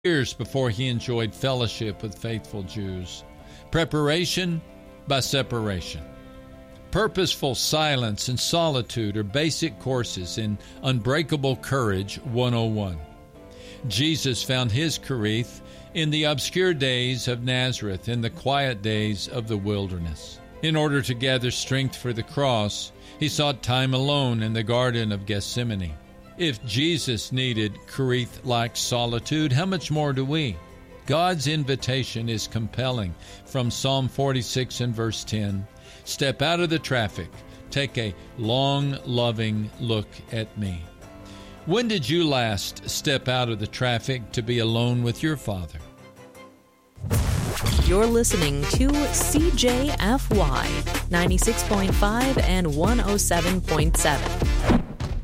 years before he enjoyed fellowship with faithful Jews. Preparation by separation. Purposeful silence and solitude are basic courses in Unbreakable Courage 101. Jesus found his Cherith in the obscure days of Nazareth, in the quiet days of the wilderness. In order to gather strength for the cross, he sought time alone in the Garden of Gethsemane. If Jesus needed Cherith-like solitude, how much more do we? God's invitation is compelling from Psalm 46 and verse 10. Step out of the traffic. Take a long, loving look at me. When did you last step out of the traffic to be alone with your Father? You're listening to CJFY 96.5 and 107.7.